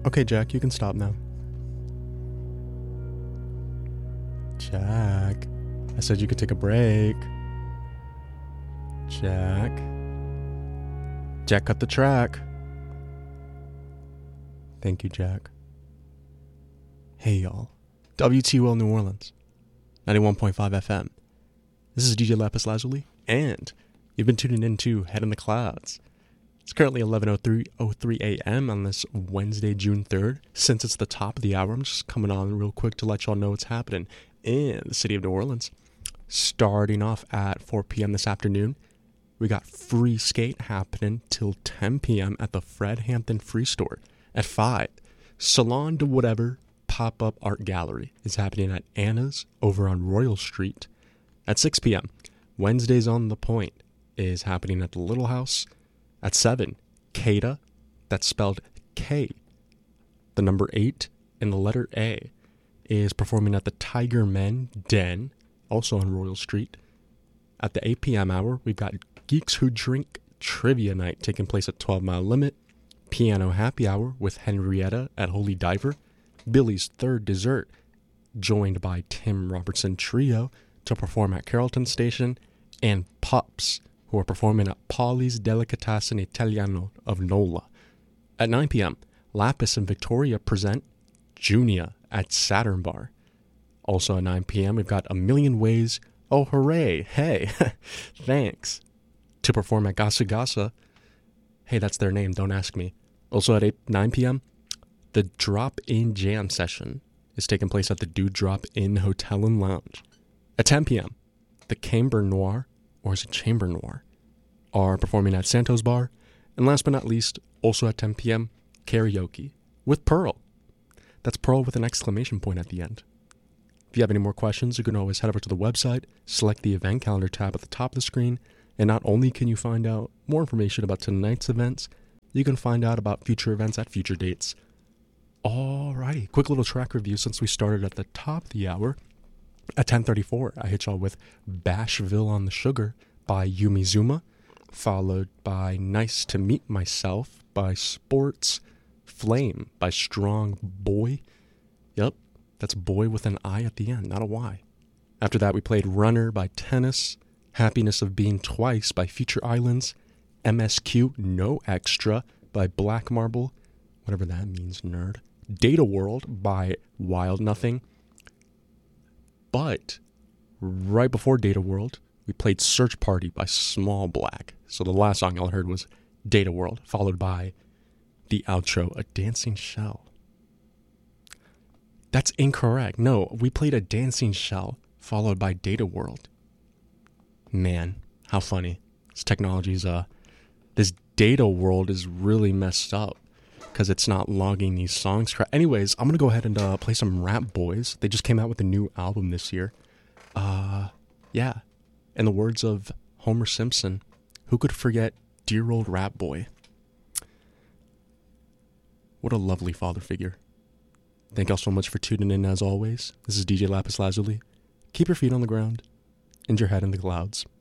Okay, Jack, you can stop now. Jack, I said you could take a break. Jack, cut the track. Thank you, Jack. Hey, y'all. WTUL New Orleans, 91.5 FM. This is DJ Lapis Lazuli, and you've been tuning in to Head in the Clouds. It's currently 11:03 a.m. on this Wednesday, June 3rd. Since it's the top of the hour, I'm just coming on real quick to let y'all know what's happening in the city of New Orleans. Starting off at 4 p.m. this afternoon, we got free skate happening till 10 p.m. at the Fred Hampton Free Store. At 5, Salon de Whatever Pop-Up Art Gallery is happening at Anna's over on Royal Street. At 6 p.m., Wednesdays on the Point is happening at the Little House. At 7, Kada, that's spelled K, the number 8, and the letter A, is performing at the Tiger Men Den, also on Royal Street. At the 8 p.m. hour, we've got Geeks Who Drink Trivia Night taking place at 12 Mile Limit, Piano Happy Hour with Henrietta at Holy Diver, Billy's Third Dessert, joined by Tim Robertson Trio to perform at Carrollton Station, and Pups, who are performing at Polly's Delicatessen Italiano of NOLA. At 9 p.m., Lapis and Victoria present Junia at Saturn Bar. Also at 9 p.m., we've got A Million Ways, oh hooray, hey, thanks, to perform at Gasa Gasa. Hey, that's their name, don't ask me. Also at 9 p.m., the Drop-In Jam session is taking place at the Dewdrop Inn Hotel and Lounge. At 10 p.m., the Camber Noir, or is it Chamber Noir, are performing at Santos Bar. And last but not least, also at 10 p.m., karaoke with Pearl. That's Pearl with an exclamation point at the end. If you have any more questions, you can always head over to the website, select the event calendar tab at the top of the screen, and not only can you find out more information about tonight's events, you can find out about future events at future dates. Alrighty, quick little track review since we started at the top of the hour. At 10:34, I hit y'all with Bashville on the Sugar by Yumi Zuma, followed by Nice to Meet Myself by Sports, Flame by Strong Boy. Yep, that's boy with an I at the end, not a Y. After that, we played Runner by Tennis, Happiness of Being Twice by Future Islands, MSQ No Extra by Black Marble, whatever that means, nerd, Data World by Wild Nothing. But right before Data World, we played Search Party by Small Black. So the last song y'all heard was Data World, followed by the outro, A Dancing Shell. That's incorrect. No, we played A Dancing Shell, followed by Data World. Man, how funny. This technology's, this Data World is really messed up because it's not logging these songs. Anyways, I'm going to go ahead and play some Rap Boys. They just came out with a new album this year. Yeah. In the words of Homer Simpson, who could forget Dear Old Rap Boy? What a lovely father figure. Thank y'all so much for tuning in as always. This is DJ Lapis Lazuli. Keep your feet on the ground and your head in the clouds.